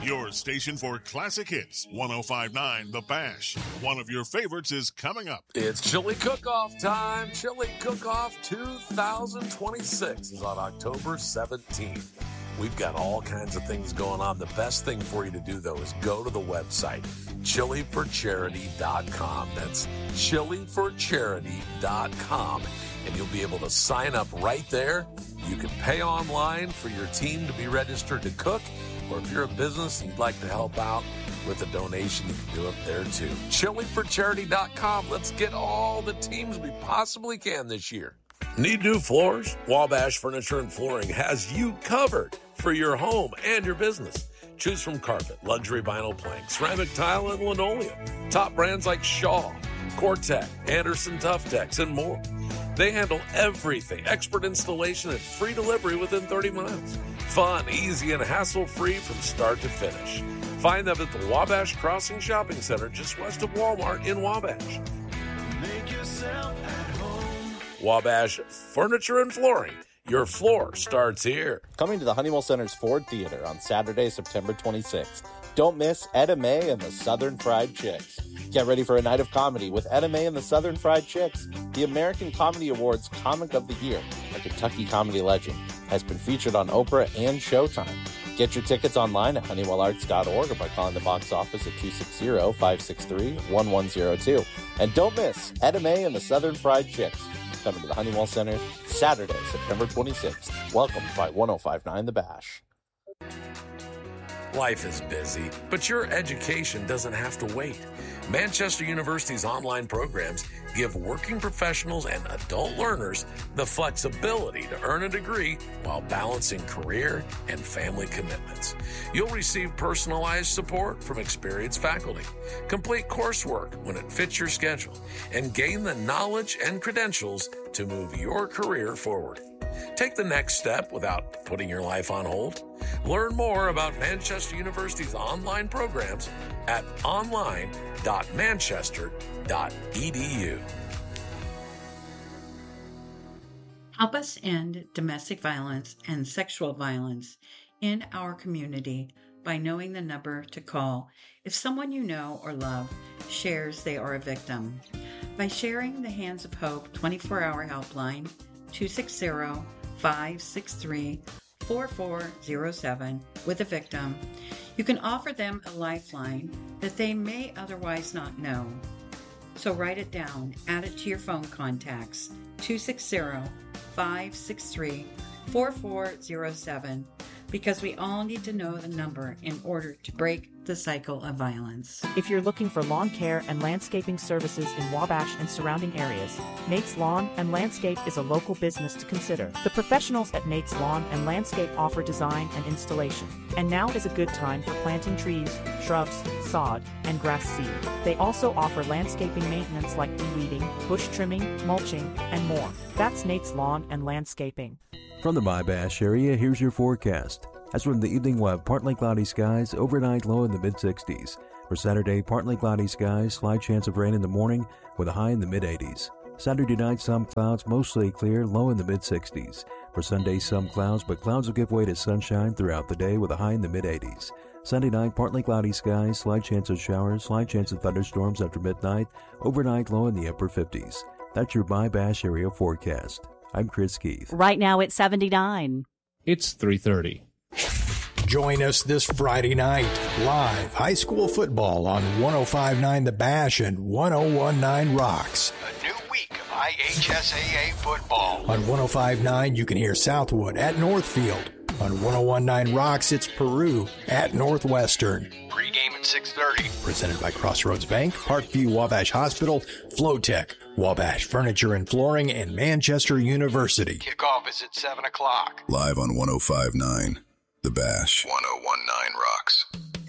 Your station for classic hits, 105.9 The Bash. One of your favorites is coming up. It's Chili Cook-Off time. Chili Cook-Off 2026 is on October 17th. We've got all kinds of things going on. The best thing for you to do, though, is go to the website, chiliforcharity.com. That's chiliforcharity.com. And you'll be able to sign up right there. You can pay online for your team to be registered to cook. Or if you're a business and you'd like to help out with a donation, you can do it there too. chiliforcharity.com. Let's get all the teams we possibly can this year. Need new floors? Wabash Furniture and Flooring has you covered for your home and your business. Choose from carpet, luxury vinyl plank, ceramic tile, and linoleum. Top brands like Shaw, Cortec, Anderson Tuftex, and more. They handle everything. Expert installation and free delivery within 30 miles. Fun, easy, and hassle-free from start to finish. Find them at the Wabash Crossing Shopping Center just west of Walmart in Wabash. Make yourself at home. Wabash Furniture and Flooring. Your floor starts here. Coming to the Honeywell Center's Ford Theater on Saturday, September 26th. Don't miss Etta Mae and the Southern Fried Chicks. Get ready for a night of comedy with Etta Mae and the Southern Fried Chicks. The American Comedy Awards Comic of the Year, a Kentucky comedy legend, has been featured on Oprah and Showtime. Get your tickets online at honeywellarts.org or by calling the box office at 260-563-1102. And don't miss Etta Mae and the Southern Fried Chicks. Coming to the Honeywell Center Saturday, September 26th. Welcome by 105.9 The Bash. Life is busy, but your education doesn't have to wait. Manchester University's online programs give working professionals and adult learners the flexibility to earn a degree while balancing career and family commitments. You'll receive personalized support from experienced faculty, complete coursework when it fits your schedule, and gain the knowledge and credentials to move your career forward. Take the next step without putting your life on hold. Learn more about Manchester University's online programs at online.manchester.edu. Help us end domestic violence and sexual violence in our community by knowing the number to call if someone you know or love shares they are a victim. By sharing the Hands of Hope 24-hour helpline, 260-563-4407 with a victim, you can offer them a lifeline that they may otherwise not know. So write it down, add it to your phone contacts, 260-563-4407, because we all need to know the number in order to break the cycle of violence. If you're looking for lawn care and landscaping services in Wabash and surrounding areas, Nate's Lawn and Landscape is a local business to consider. The professionals at Nate's Lawn and Landscape offer design and installation. And now is a good time for planting trees, shrubs, sod, and grass seed. They also offer landscaping maintenance like weeding, bush trimming, mulching, and more. That's Nate's Lawn and Landscaping. From the Wabash area, here's your forecast. As from the evening, we'll have partly cloudy skies, overnight low in the mid-60s. For Saturday, partly cloudy skies, slight chance of rain in the morning with a high in the mid-80s. Saturday night, some clouds, mostly clear, low in the mid-60s. For Sunday, some clouds, but clouds will give way to sunshine throughout the day with a high in the mid-80s. Sunday night, partly cloudy skies, slight chance of showers, slight chance of thunderstorms after midnight, overnight low in the upper 50s. That's your Wabash area forecast. I'm Chris Keith. Right now it's 79. It's 3:30. Join us this Friday night, live high school football on 105.9 The Bash and 101.9 Rocks. A new week of IHSAA football. On 105.9, you can hear Southwood at Northfield. On 101.9 Rocks, it's Peru at Northwestern. Pre-game at 6:30. Presented by Crossroads Bank, Parkview Wabash Hospital, Flowtech, Wabash Furniture and Flooring, and Manchester University. Kickoff is at 7 o'clock. Live on 105.9 The Bash. 101.9 Rocks.